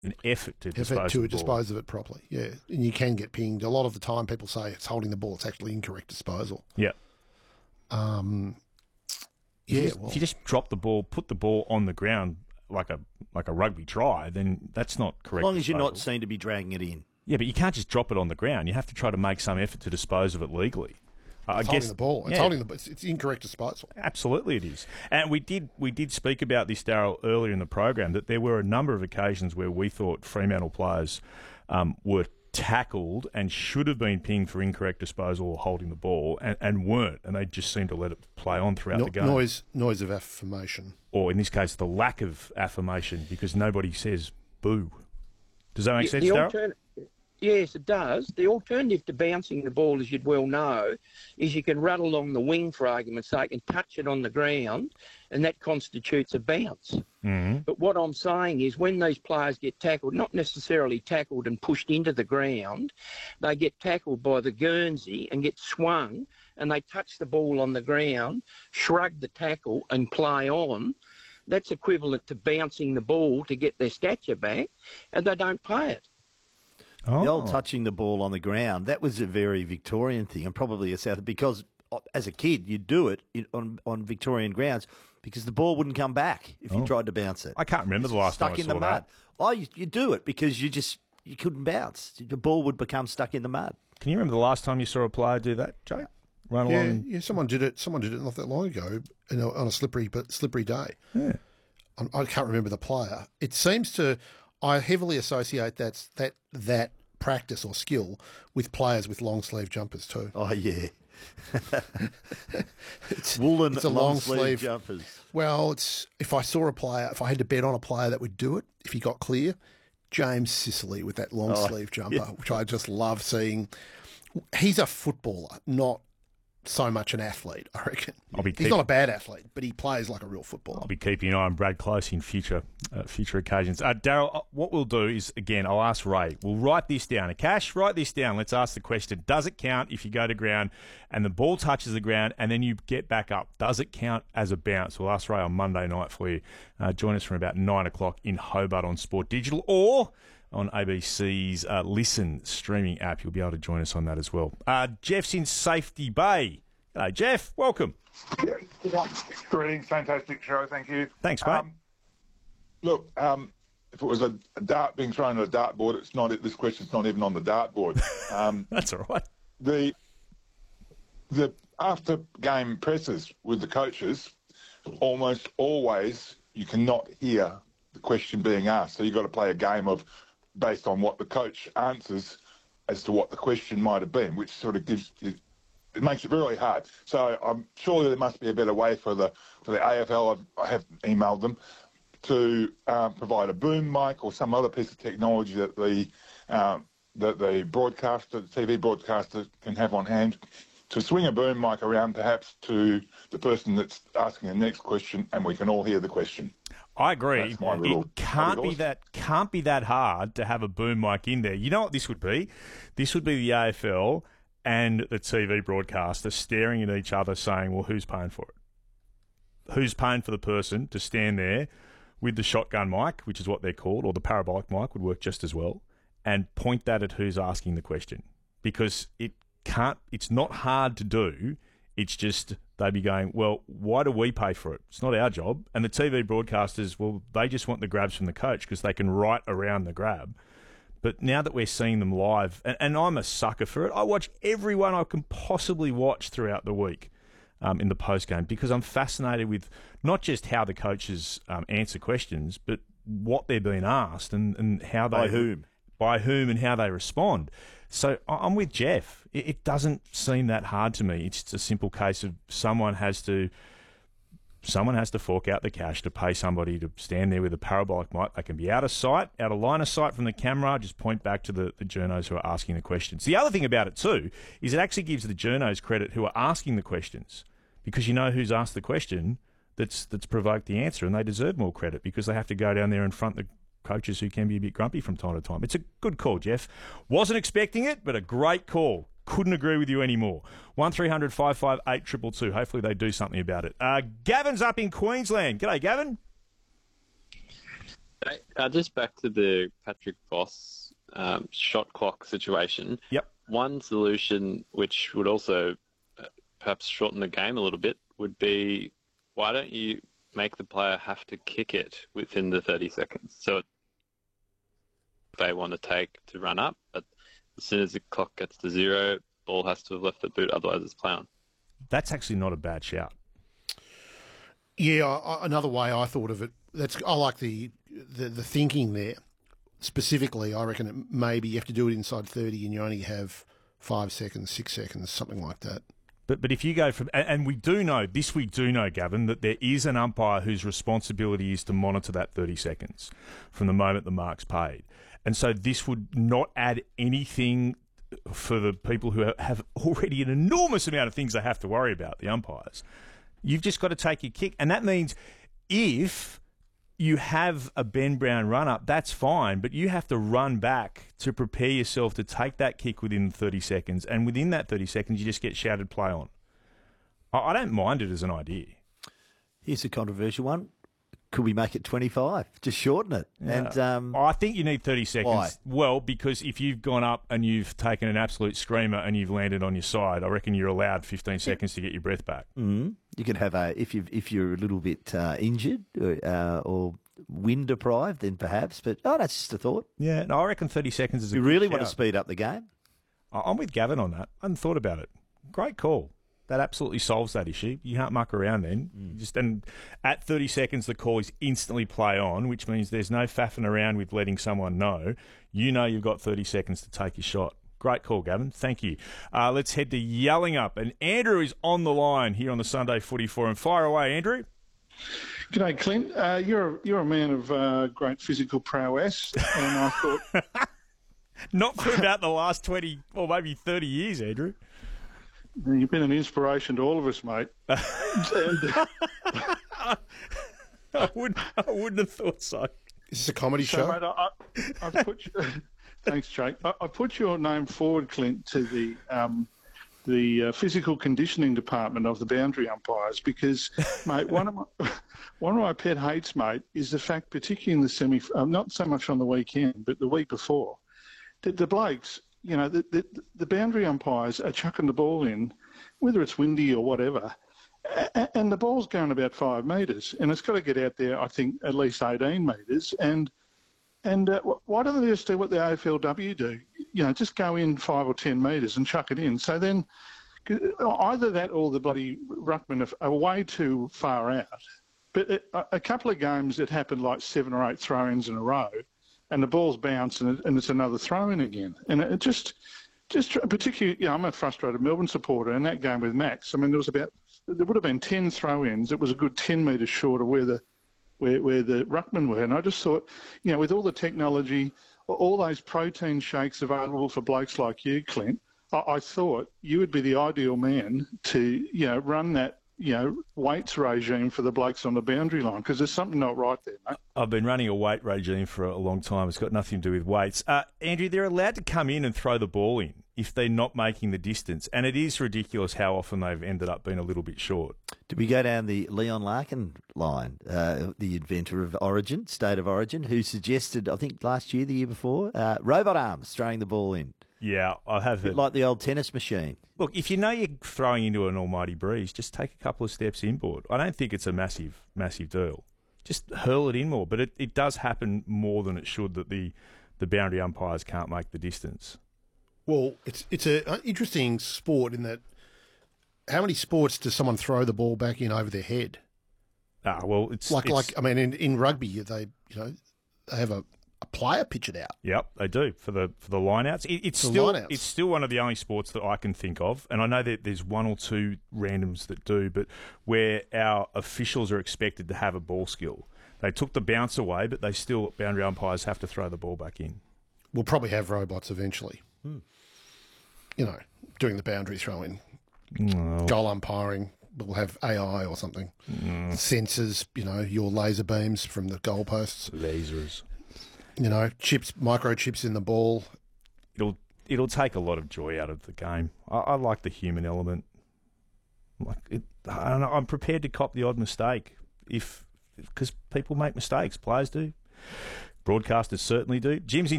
an effort to dispose effort to of the ball. dispose of it properly. Yeah, and you can get pinged. A lot of the time, people say it's holding the ball. It's actually incorrect disposal. Yeah. Yeah, If you just drop the ball, put the ball on the ground like a rugby try, then that's not correct. As long as you're not disposal. seen to be dragging it in. Yeah, but you can't just drop it on the ground. You have to try to make some effort to dispose of it legally. it's holding the ball. It's holding the. It's incorrect disposal. Absolutely, it is. And we did speak about this, Darryl, earlier in the program, that there were a number of occasions where we thought Fremantle players were tackled and should have been pinged for incorrect disposal or holding the ball, and weren't, and they just seemed to let it play on throughout the game. Noise of affirmation. Or in this case, the lack of affirmation, because nobody says boo. Does that make sense, Darryl? Yes, it does. The alternative to bouncing the ball, as you'd well know, is you can run along the wing, for argument's sake, and touch it on the ground, and that constitutes a bounce. Mm-hmm. But what I'm saying is when these players get tackled, not necessarily tackled and pushed into the ground, they get tackled by the Guernsey and get swung, and they touch the ball on the ground, shrug the tackle and play on. That's equivalent to bouncing the ball to get their stature back, and they don't pay it. The old touching the ball on the ground, that was a very Victorian thing, and probably a South, because as a kid you'd do it on Victorian grounds because the ball wouldn't come back if you tried to bounce it. I can't remember the last time I stuck in saw the mud. Oh, you do it because you couldn't bounce. The ball would become stuck in the mud. Can you remember the last time you saw a player do that, Jake? Run along? Yeah, someone did it. Someone did it not that long ago, on a slippery day. Yeah. I can't remember the player. It seems to. I heavily associate that practice or skill with players with long sleeve jumpers too. Oh yeah, woolen it's a long sleeve jumpers. Well, if I saw a player, if I had to bet on a player that would do it, if he got clear, James Sicily with that long sleeve jumper, which I just love seeing. He's a footballer, not so much an athlete, I reckon. He's not a bad athlete, but he plays like a real footballer. I'll be keeping an eye on Brad Close in future occasions. Darryl, what we'll do is, again, I'll ask Ray. We'll write this down. Akash, write this down. Let's ask the question, does it count if you go to ground and the ball touches the ground and then you get back up? Does it count as a bounce? We'll ask Ray on Monday night for you. Join us from about 9 o'clock in Hobart on Sport Digital or on ABC's Listen streaming app. You'll be able to join us on that as well. Jeff's in Safety Bay. G'day, Jeff. Welcome. Greetings. Fantastic show. Thank you. Thanks, mate. Look, if it was a dart being thrown at a dartboard, it's not. This question's not even on the dartboard. That's all right. The after game presses with the coaches, almost always you cannot hear the question being asked. So you've got to play a game of based on what the coach answers as to what the question might have been, which sort of gives you. It makes it really hard. So I'm sure there must be a better way for the AFL. I have emailed them to provide a boom mic or some other piece of technology that the broadcaster, the TV broadcaster, can have on hand to swing a boom mic around, perhaps to the person that's asking the next question, and we can all hear the question. I agree. It can't be that hard to have a boom mic in there. You know what this would be? This would be the AFL and the TV broadcaster staring at each other saying, well, who's paying for it? Who's paying for the person to stand there with the shotgun mic, which is what they're called, or the parabolic mic would work just as well, and point that at who's asking the question? Because it's not hard to do. It's just they'd be going, well, why do we pay for it? It's not our job. And the TV broadcasters, well, they just want the grabs from the coach because they can write around the grab. But now that we're seeing them live, and I'm a sucker for it, I watch everyone I can possibly watch throughout the week in the postgame because I'm fascinated with not just how the coaches answer questions, but what they're being asked and how they... By whom and how they respond. So I'm with Jeff. It doesn't seem that hard to me. It's just a simple case of someone has to fork out the cash to pay somebody to stand there with a parabolic mic. They can be out of sight, out of line of sight from the camera, just point back to the journos who are asking the questions. The other thing about it too is it actually gives the journos credit who are asking the questions because you know who's asked the question that's provoked the answer, and they deserve more credit because they have to go down there and front the coaches who can be a bit grumpy from time to time. It's a good call, Jeff. Wasn't expecting it, but a great call. Couldn't agree with you anymore. 1300 558 222. Hopefully they do something about it. Gavin's up in Queensland. G'day, Gavin. Just back to the Patrick Voss shot clock situation. Yep. One solution, which would also perhaps shorten the game a little bit, would be why don't you make the player have to kick it within the 30 seconds? So they want to take to run up, but as soon as the clock gets to 0, ball has to have left the boot, otherwise it's play on. That's actually not a bad shout. Yeah, another way I thought of it. I like the thinking there. Specifically, I reckon maybe you have to do it inside 30 and you only have 5 seconds, 6 seconds, something like that. But if you go from, and we do know, Gavin, that there is an umpire whose responsibility is to monitor that 30 seconds from the moment the mark's paid. And so this would not add anything for the people who have already an enormous amount of things they have to worry about, the umpires. You've just got to take your kick. And that means if you have a Ben Brown run-up, that's fine, but you have to run back to prepare yourself to take that kick within 30 seconds, and within that 30 seconds, you just get shouted play on. I don't mind it as an idea. Here's a controversial one. Could we make it 25? Just shorten it. Yeah. And I think you need 30 seconds. Why? Well, because if you've gone up and you've taken an absolute screamer and you've landed on your side, I reckon you're allowed 15 seconds to get your breath back. Mm-hmm. You could have if you're a little bit injured or wind deprived, then perhaps. But that's just a thought. Yeah, no, I reckon 30 seconds is a You good really shout. want to speed up the game? I'm with Gavin on that. I hadn't thought about it. Great call. That absolutely solves that issue. You can't muck around then. And at 30 seconds, the call is instantly play on, which means there's no faffing around with letting someone know. You know you've got 30 seconds to take your shot. Great call, Gavin. Thank you. Let's head to Yelling Up. And Andrew is on the line here on the Sunday Footy Forum. Fire away, Andrew. G'day, Clint. You're a man of great physical prowess, and I thought... Not for about the last 20 or maybe 30 years, Andrew. You've been an inspiration to all of us, mate. I wouldn't have thought so. Is this a comedy show? Mate, I put you, thanks, Jake. I put your name forward, Clint, to the physical conditioning department of the boundary umpires because, mate, one of my pet hates, mate, is the fact, particularly in the semi, not so much on the weekend, but the week before, that the blokes. You know, the boundary umpires are chucking the ball in, whether it's windy or whatever, and the ball's going about 5 metres, and it's got to get out there, I think, at least 18 metres. And why don't they just do what the AFLW do? You know, just go in 5 or 10 metres and chuck it in. So then either that or the bloody ruckman are way too far out. But a couple of games, it happened like 7 or 8 throw-ins in a row, and the ball's bounced and it's another throw-in again. And it just particularly, you know, I'm a frustrated Melbourne supporter, and that game with Max, I mean, there would have been 10 throw-ins. It was a good 10 metres short of where the ruckmen were. And I just thought, you know, with all the technology, all those protein shakes available for blokes like you, Clint, I thought you would be the ideal man to, you know, run that, you know, weights regime for the blokes on the boundary line, because there's something not right there, mate. I've been running a weight regime for a long time. It's got nothing to do with weights. Andrew, they're allowed to come in and throw the ball in if they're not making the distance. And it is ridiculous how often they've ended up being a little bit short. Did we go down the Leon Larkin line, the inventor of Origin, State of Origin, who suggested, I think last year, the year before, robot arms throwing the ball in? Yeah, I have heard. Like the old tennis machine. Look, if you know you're throwing into an almighty breeze, just take a couple of steps inboard. I don't think it's a massive, massive deal. Just hurl it in more. But it does happen more than it should that the boundary umpires can't make the distance. Well, it's an interesting sport in that how many sports does someone throw the ball back in over their head? Well, it's like I mean, in rugby, they have a player pitch it out. Yep, they do for the lineouts. It's still one of the only sports that I can think of, and I know that there's one or two randoms that do, but where our officials are expected to have a ball skill. They took the bounce away, but they still, boundary umpires have to throw the ball back in. We'll probably have robots eventually. You know, doing the boundary throw-in. Goal umpiring. We'll have AI or something. Sensors, you know, your laser beams from the goalposts. Lasers. You know, microchips in the ball. It'll take a lot of joy out of the game. I like the human element. I'm prepared to cop the odd mistake because people make mistakes. Players do. Broadcasters certainly do. Jim's in